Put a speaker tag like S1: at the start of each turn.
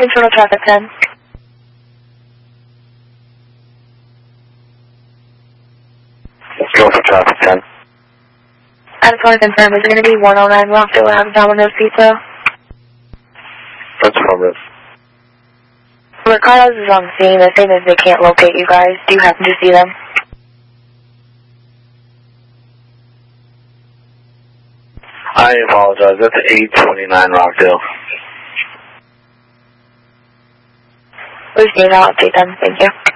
S1: internal traffic 10.
S2: Go for traffic 10.
S1: I just want to confirm, is it going to be 109 Rockdale Ave, Domino's Pizza?
S2: That's affirmative.
S1: Ricardo's is on scene. They're saying that they can't locate you guys. Do you happen to see them?
S2: I apologize. That's 829 Rockdale.
S1: Please do not update them. Thank you.